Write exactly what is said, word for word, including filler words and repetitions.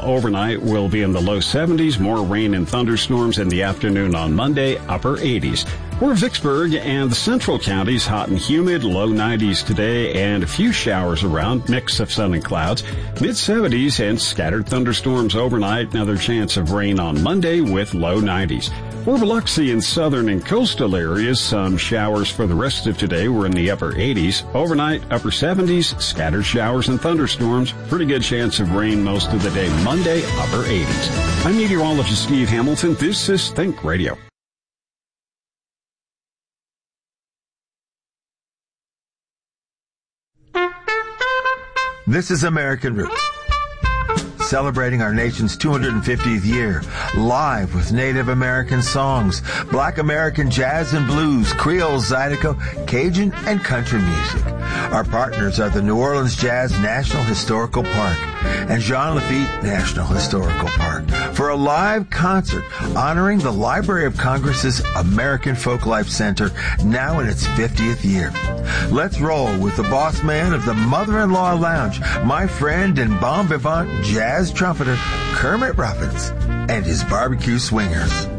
overnight will be in the low seventies. More rain and thunderstorms in the afternoon on Monday, upper eighties. For Vicksburg and the central counties, hot and humid, low nineties today, and a few showers around, mix of sun and clouds, mid seventies, and scattered thunderstorms overnight. Another chance of rain on Monday with low nineties. For Biloxi and southern and coastal areas, some showers for the rest of today. We're in the upper eighties. Overnight, upper seventies, scattered showers and thunderstorms. Pretty good chance of rain most of the day Monday, upper eighties. I'm meteorologist Steve Hamilton. This is Think Radio. This is American Roots, celebrating our nation's two hundred fiftieth year, live with Native American songs, Black American jazz and blues, Creole, Zydeco, Cajun, and country music. Our partners are the New Orleans Jazz National Historical Park and Jean Lafitte National Historical Park for a live concert honoring the Library of Congress's American Folklife Center, now in its fiftieth year. Let's roll with the boss man of the Mother-in-Law Lounge, my friend and bon vivant jazz trumpeter Kermit Robbins and his barbecue swingers.